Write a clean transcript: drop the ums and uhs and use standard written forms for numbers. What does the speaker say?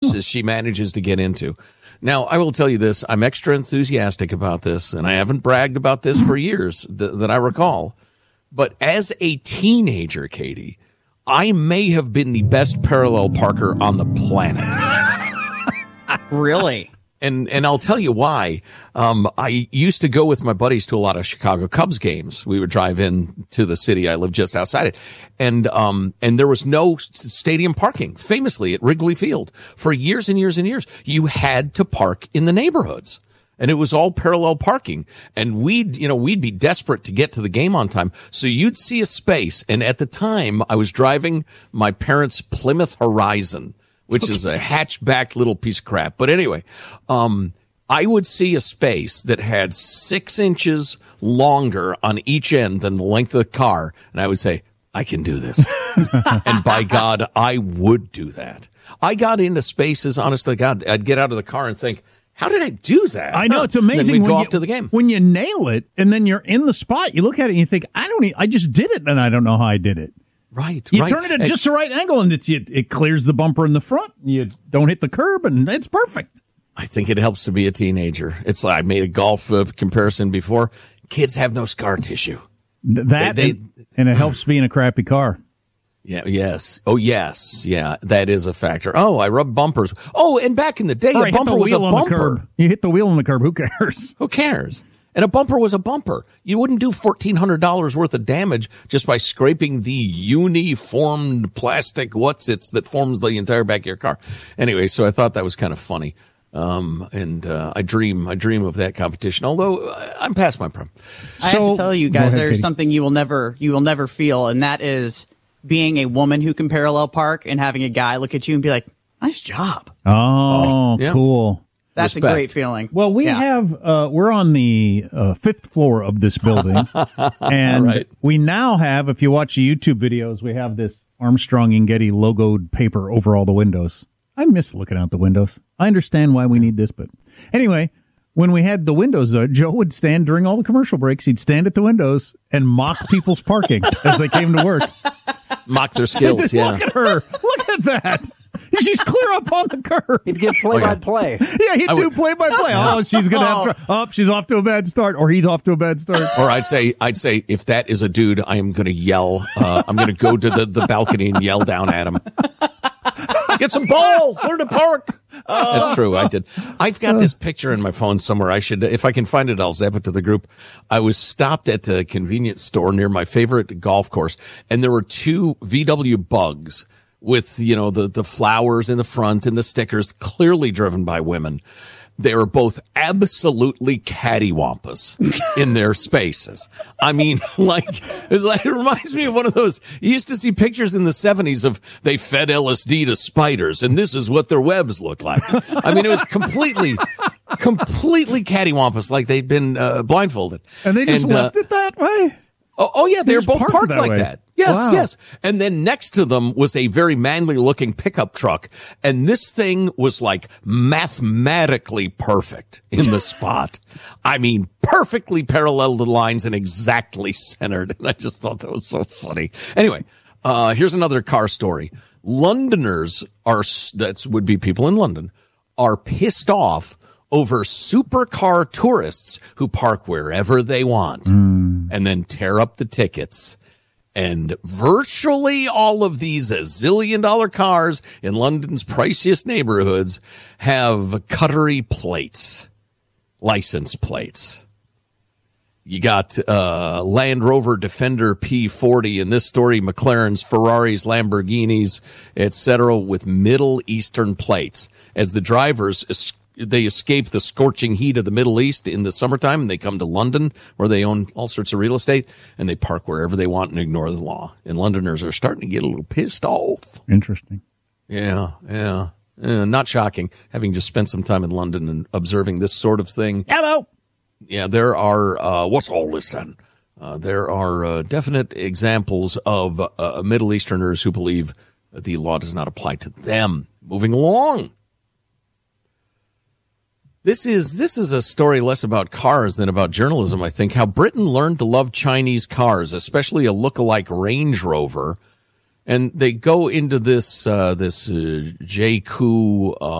courses she manages to get into. Now, I will tell you this. I'm extra enthusiastic about this, and I haven't bragged about this for years that I recall. But as a teenager, Katie, I may have been the best parallel parker on the planet. Really? And I'll tell you why. I used to go with my buddies to a lot of Chicago Cubs games. We would drive in to the city. I lived just outside it. And there was no stadium parking, famously at Wrigley Field. For years and years and years, you had to park in the neighborhoods. And it was all parallel parking. And we'd be desperate to get to the game on time. So you'd see a space. And at the time, I was driving my parents' Plymouth Horizon, which is a hatchback little piece of crap. But anyway, I would see a space that had 6 inches longer on each end than the length of the car. And I would say, I can do this. And by God, I would do that. I got into spaces, honest to God, I'd get out of the car and think, how did I do that? I know, it's amazing. Then we'd go off to the game. When you nail it and then you're in the spot, you look at it and you think, I just did it and I don't know how I did it. Right. You turn it at just the right angle and it clears the bumper in the front. You don't hit the curb and it's perfect. I think it helps to be a teenager. It's like I made a golf comparison before. Kids have no scar tissue. And it helps being a crappy car. Yeah. Yes. Oh, yes. Yeah. That is a factor. Oh, I rub bumpers. Oh, and back in the day, a bumper was a bumper. You hit the wheel on the curb. Who cares? Who cares? And a bumper was a bumper. You wouldn't do $1,400 worth of damage just by scraping the uniformed plastic that forms the entire back of your car. Anyway, so I thought that was kind of funny. I dream of that competition, although I'm past my prime. I have to tell you guys, there's something you will never feel, and that is being a woman who can parallel park and having a guy look at you and be like, nice job. Oh, yeah. Cool. That's Respect. A great feeling. Well, we're on the 5th floor of this building, and we now have, if you watch the YouTube videos, we have this Armstrong and Getty logoed paper over all the windows. I miss looking out the windows. I understand why we need this, but anyway, when we had the windows, Joe would stand during all the commercial breaks. He'd stand at the windows and mock people's parking as they came to work. Mock their skills, yeah. Look at her. Look at that. She's clear up on the curb. He'd give play-by-play. Yeah, he'd do play-by-play. Oh, she's going to have she's off to a bad start, or he's off to a bad start. Or I'd say, if that is a dude, I am going to yell. I'm going to go to the balcony and yell down at him. Get some balls. Learn to park. That's true. I did. I've got this picture in my phone somewhere. I should, if I can find it, I'll zap it to the group. I was stopped at a convenience store near my favorite golf course, and there were 2 VW Bugs with, the flowers in the front and the stickers, clearly driven by women. They were both absolutely cattywampus in their spaces. I mean, it reminds me of one of those, you used to see pictures in the 70s of they fed LSD to spiders, and this is what their webs look like. I mean, it was completely cattywampus, like they'd been blindfolded. And they just left it that way? Oh yeah, they were both parked like way. that. Yes, wow. Yes. And then next to them was a very manly looking pickup truck. And this thing was like mathematically perfect in the spot. I mean, perfectly parallel to the lines and exactly centered. And I just thought that was so funny. Anyway, here's another car story. Londoners would be people in London, are pissed off over supercar tourists who park wherever they want and then tear up the tickets. And virtually all of these zillion-dollar cars in London's priciest neighborhoods have Qatari plates, license plates. You got Land Rover Defender P40, in this story, McLarens, Ferraris, Lamborghinis, etc., with Middle Eastern plates. As the drivers they escape the scorching heat of the Middle East in the summertime, and they come to London, where they own all sorts of real estate, and they park wherever they want and ignore the law. And Londoners are starting to get a little pissed off. Interesting. Yeah. Not shocking, having just spent some time in London and observing this sort of thing. Hello. Yeah, there are, what's all this then? There are definite examples of Middle Easterners who believe that the law does not apply to them. Moving along. This is a story less about cars than about journalism, I think. How Britain learned to love Chinese cars, especially a look-alike Range Rover. And they go into this JQ